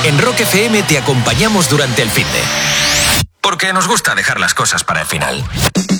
En Rock FM te acompañamos durante el finde. Porque nos gusta dejar las cosas para el final.